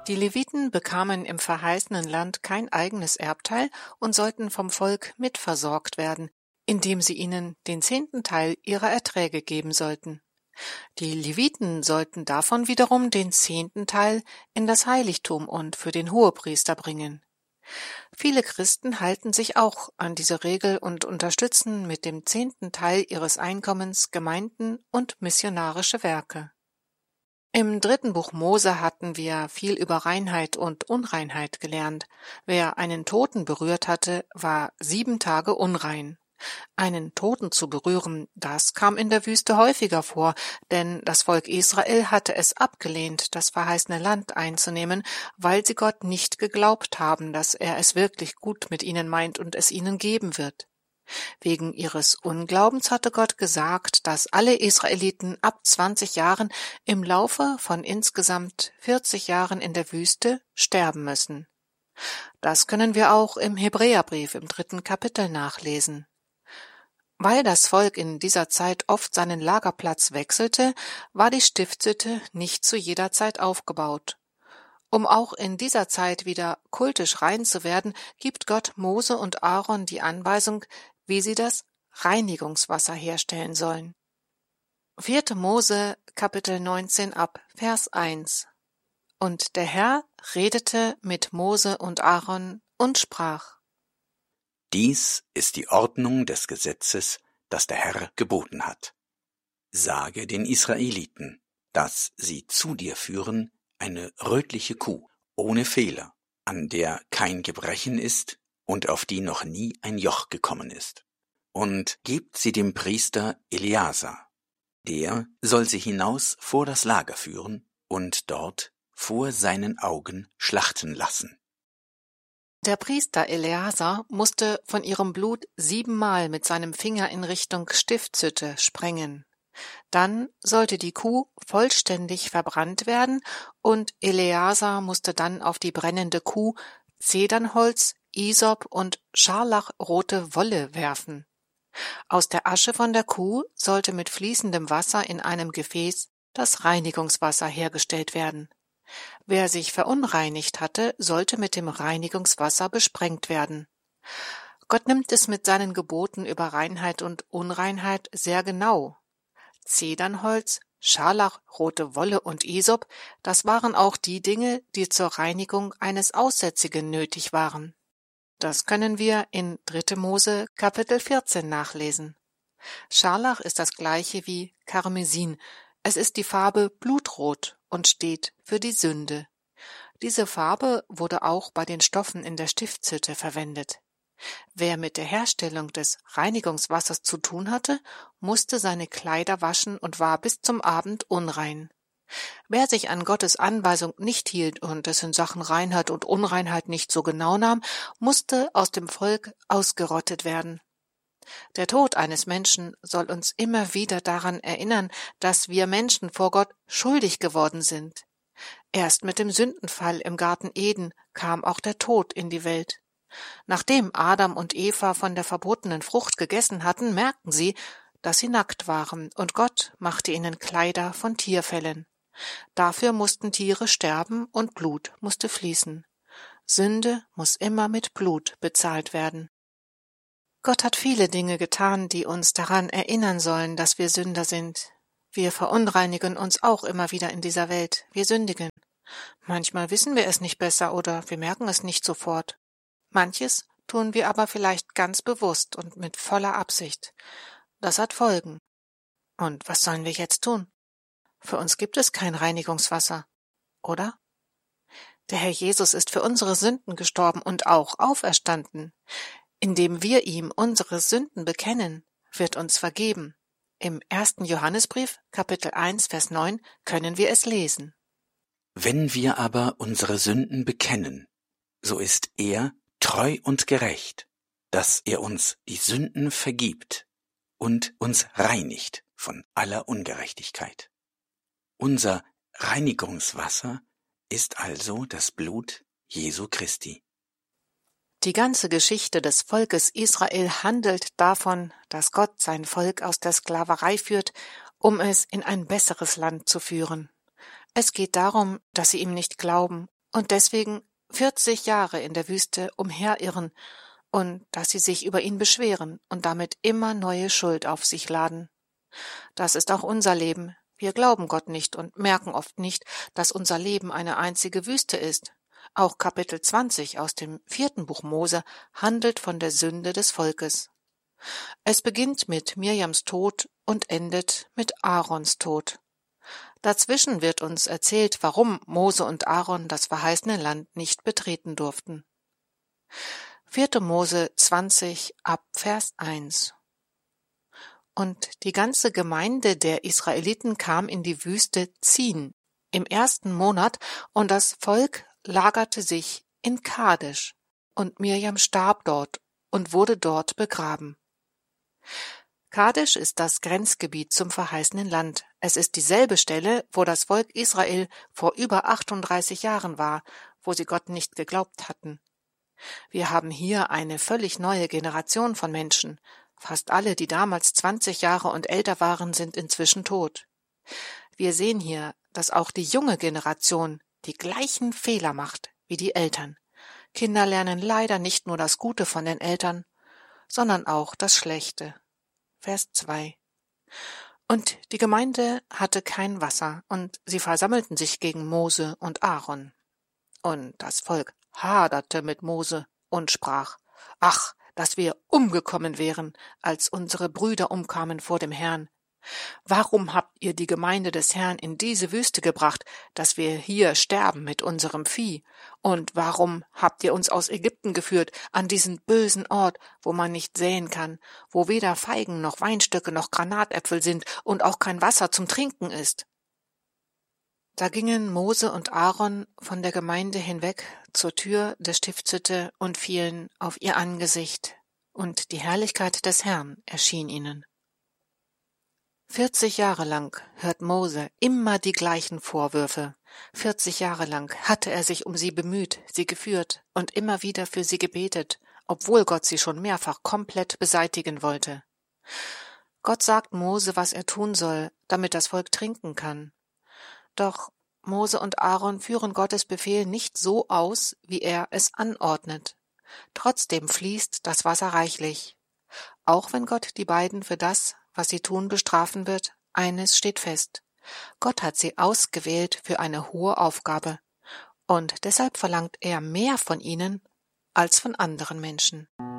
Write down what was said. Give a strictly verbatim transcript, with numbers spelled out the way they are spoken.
Die Leviten bekamen im verheißenen Land kein eigenes Erbteil und sollten vom Volk mitversorgt werden, indem sie ihnen den zehnten Teil ihrer Erträge geben sollten. Die Leviten sollten davon wiederum den zehnten Teil in das Heiligtum und für den Hohepriester bringen. Viele Christen halten sich auch an diese Regel und unterstützen mit dem zehnten Teil ihres Einkommens Gemeinden und missionarische Werke. Im dritten Buch Mose hatten wir viel über Reinheit und Unreinheit gelernt. Wer einen Toten berührt hatte, war sieben Tage unrein. Einen Toten zu berühren, das kam in der Wüste häufiger vor, denn das Volk Israel hatte es abgelehnt, das verheißene Land einzunehmen, weil sie Gott nicht geglaubt haben, dass er es wirklich gut mit ihnen meint und es ihnen geben wird. Wegen ihres Unglaubens hatte Gott gesagt, dass alle Israeliten ab zwanzig Jahren im Laufe von insgesamt vierzig Jahren in der Wüste sterben müssen. Das können wir auch im Hebräerbrief im dritten Kapitel nachlesen. Weil das Volk in dieser Zeit oft seinen Lagerplatz wechselte, war die Stiftshütte nicht zu jeder Zeit aufgebaut. Um auch in dieser Zeit wieder kultisch rein zu werden, gibt Gott Mose und Aaron die Anweisung, wie sie das Reinigungswasser herstellen sollen. vierte Mose, Kapitel neunzehn ab Vers eins. Und der Herr redete mit Mose und Aaron und sprach: Dies ist die Ordnung des Gesetzes, das der Herr geboten hat. Sage den Israeliten, dass sie zu dir führen eine rötliche Kuh, ohne Fehler, an der kein Gebrechen ist und auf die noch nie ein Joch gekommen ist. Und gebt sie dem Priester Eleazar. Der soll sie hinaus vor das Lager führen und dort vor seinen Augen schlachten lassen. Der Priester Eleazar musste von ihrem Blut siebenmal mit seinem Finger in Richtung Stiftshütte sprengen. Dann sollte die Kuh vollständig verbrannt werden und Eleazar musste dann auf die brennende Kuh Zedernholz, Isop und scharlachrote Wolle werfen. Aus der Asche von der Kuh sollte mit fließendem Wasser in einem Gefäß das Reinigungswasser hergestellt werden. Wer sich verunreinigt hatte, sollte mit dem Reinigungswasser besprengt werden. Gott nimmt es mit seinen Geboten über Reinheit und Unreinheit sehr genau. Zedernholz, Scharlachrote Wolle und Isop, das waren auch die Dinge, die zur Reinigung eines Aussätzigen nötig waren. Das können wir in dritte Mose Kapitel vierzehn nachlesen. Scharlach ist das gleiche wie Karmesin. Es ist die Farbe blutrot und steht für die Sünde. Diese Farbe wurde auch bei den Stoffen in der Stiftshütte verwendet. Wer mit der Herstellung des Reinigungswassers zu tun hatte, musste seine Kleider waschen und war bis zum Abend unrein. Wer sich an Gottes Anweisung nicht hielt und es in Sachen Reinheit und Unreinheit nicht so genau nahm, musste aus dem Volk ausgerottet werden. Der Tod eines Menschen soll uns immer wieder daran erinnern, dass wir Menschen vor Gott schuldig geworden sind. Erst mit dem Sündenfall im Garten Eden kam auch der Tod in die Welt. Nachdem Adam und Eva von der verbotenen Frucht gegessen hatten, merkten sie, dass sie nackt waren, und Gott machte ihnen Kleider von Tierfellen. Dafür mussten Tiere sterben und Blut musste fließen. Sünde muss immer mit Blut bezahlt werden. Gott hat viele Dinge getan, die uns daran erinnern sollen, dass wir Sünder sind. Wir verunreinigen uns auch immer wieder in dieser Welt. Wir sündigen. Manchmal wissen wir es nicht besser oder wir merken es nicht sofort. Manches tun wir aber vielleicht ganz bewusst und mit voller Absicht. Das hat Folgen. Und was sollen wir jetzt tun? Für uns gibt es kein Reinigungswasser, oder? Der Herr Jesus ist für unsere Sünden gestorben und auch auferstanden. Indem wir ihm unsere Sünden bekennen, wird uns vergeben. Im ersten Johannesbrief, Kapitel eins, Vers neun, können wir es lesen. Wenn wir aber unsere Sünden bekennen, so ist er treu und gerecht, dass er uns die Sünden vergibt und uns reinigt von aller Ungerechtigkeit. Unser Reinigungswasser ist also das Blut Jesu Christi. Die ganze Geschichte des Volkes Israel handelt davon, dass Gott sein Volk aus der Sklaverei führt, um es in ein besseres Land zu führen. Es geht darum, dass sie ihm nicht glauben und deswegen vierzig Jahre in der Wüste umherirren und dass sie sich über ihn beschweren und damit immer neue Schuld auf sich laden. Das ist auch unser Leben. Wir glauben Gott nicht und merken oft nicht, dass unser Leben eine einzige Wüste ist. Auch Kapitel zwanzig aus dem vierten Buch Mose handelt von der Sünde des Volkes. Es beginnt mit Mirjams Tod und endet mit Aarons Tod. Dazwischen wird uns erzählt, warum Mose und Aaron das verheißene Land nicht betreten durften. vierte Mose zwanzig ab Vers eins. Und die ganze Gemeinde der Israeliten kam in die Wüste Zin im ersten Monat, und das Volk lagerte sich in Kadesh, und Mirjam starb dort und wurde dort begraben. Kadesh ist das Grenzgebiet zum verheißenen Land. Es ist dieselbe Stelle, wo das Volk Israel vor über achtunddreißig Jahren war, wo sie Gott nicht geglaubt hatten. Wir haben hier eine völlig neue Generation von Menschen. Fast alle, die damals zwanzig Jahre und älter waren, sind inzwischen tot. Wir sehen hier, dass auch die junge Generation die gleichen Fehler macht wie die Eltern. Kinder lernen leider nicht nur das Gute von den Eltern, sondern auch das Schlechte. Vers zwei. Und die Gemeinde hatte kein Wasser, und sie versammelten sich gegen Mose und Aaron. Und das Volk haderte mit Mose und sprach: Ach, dass wir umgekommen wären, als unsere Brüder umkamen vor dem Herrn. Warum habt ihr die Gemeinde des Herrn in diese Wüste gebracht, dass wir hier sterben mit unserem Vieh? Und warum habt ihr uns aus Ägypten geführt, an diesen bösen Ort, wo man nicht säen kann, wo weder Feigen noch Weinstöcke noch Granatäpfel sind und auch kein Wasser zum Trinken ist? Da gingen Mose und Aaron von der Gemeinde hinweg zur Tür der Stiftshütte und fielen auf ihr Angesicht, und die Herrlichkeit des Herrn erschien ihnen. Vierzig Jahre lang hört Mose immer die gleichen Vorwürfe. Vierzig Jahre lang hatte er sich um sie bemüht, sie geführt und immer wieder für sie gebetet, obwohl Gott sie schon mehrfach komplett beseitigen wollte. Gott sagt Mose, was er tun soll, damit das Volk trinken kann. Doch Mose und Aaron führen Gottes Befehl nicht so aus, wie er es anordnet. Trotzdem fließt das Wasser reichlich. Auch wenn Gott die beiden für das, was sie tun, bestrafen wird, eines steht fest: Gott hat sie ausgewählt für eine hohe Aufgabe, und deshalb verlangt er mehr von ihnen als von anderen Menschen.